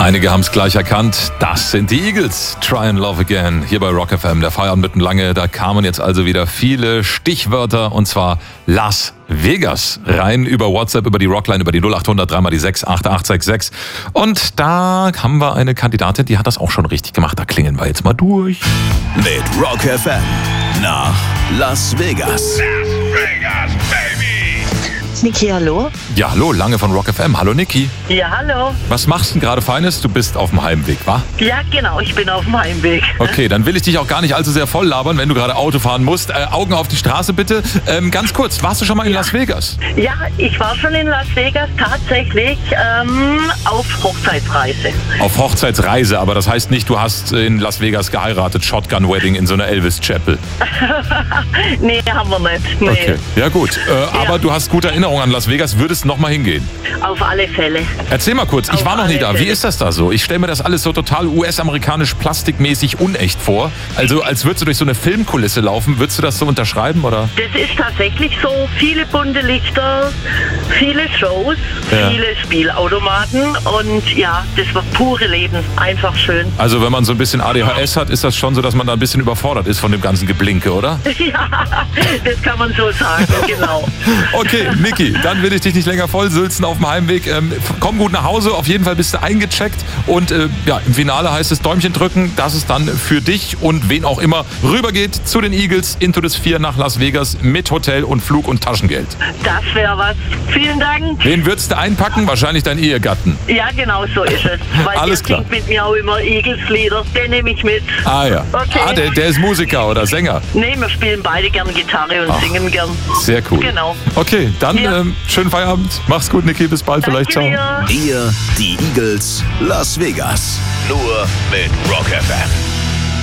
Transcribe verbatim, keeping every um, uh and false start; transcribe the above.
Einige haben es gleich erkannt, das sind die Eagles. Try and Love Again, hier bei Rock F M. Der Feierabend mitten lange, da kamen jetzt also wieder viele Stichwörter, und zwar Las Vegas. Rein über WhatsApp, über die Rockline, über die null acht hundert, dreimal die sechs, acht acht sechs sechs. Und da haben wir eine Kandidatin, die hat das auch schon richtig gemacht. Da klingeln wir jetzt mal durch. Mit Rock F M nach Las Vegas. Las Vegas, baby! Niki, hallo? Ja, hallo, Lange von Rock F M. Hallo, Niki. Ja, hallo. Was machst du denn gerade Feines? Du bist auf dem Heimweg, wa? Ja, genau, ich bin auf dem Heimweg. Okay, dann will ich dich auch gar nicht allzu sehr voll labern, wenn du gerade Auto fahren musst. Äh, Augen auf die Straße bitte. Ähm, ganz kurz, warst du schon mal in Ja. Las Vegas? Ja, ich war schon in Las Vegas tatsächlich ähm, auf Hochzeitsreise. Auf Hochzeitsreise, aber das heißt nicht, du hast in Las Vegas geheiratet, Shotgun Wedding in so einer Elvis Chapel. Nee, haben wir nicht. Nee. Okay, ja gut. Äh, aber Ja. du hast gute Erinnerungen an Las Vegas, würdest noch mal hingehen. Auf alle Fälle. Erzähl mal kurz, ich Auf war noch nie alle da. Wie Fälle. ist das da so? Ich stelle mir das alles so total U S-amerikanisch plastikmäßig unecht vor. Also als würdest du durch so eine Filmkulisse laufen. Würdest du das so unterschreiben, oder? Das ist tatsächlich so, viele bunte Lichter, viele Shows, Ja. viele Spielautomaten und ja, das war pure Leben, einfach schön. Also wenn man so ein bisschen A D H S hat, ist das schon so, dass man da ein bisschen überfordert ist von dem ganzen Geblinke, oder? Ja, das kann man so sagen, genau. Okay, Niki, dann will ich dich nicht länger vollsülzen auf dem Heimweg. Ähm, komm gut nach Hause, auf jeden Fall bist du eingecheckt. Und äh, ja, im Finale heißt es Däumchen drücken, dass es dann für dich und wen auch immer rübergeht zu den Eagles, Into the Sphere nach Las Vegas mit Hotel und Flug und Taschengeld. Das wäre was. Vielen Dank. Wen würdest du einpacken? Wahrscheinlich deinen Ehegatten. Ja, genau so ist es. Weil Alles der klar. singt mit mir auch immer Eagles-Lieder. Den nehme ich mit. Ah ja. Okay. Ah, der, der ist Musiker oder Sänger. Nee, wir spielen beide gern Gitarre und Ach, singen gern. Sehr cool. Genau. Okay, dann Ja. ähm, schönen Feierabend. Mach's gut, Niki. Bis bald. Vielleicht. Ciao. Danke dir. Hier die Eagles Las Vegas. Nur mit Rock F M.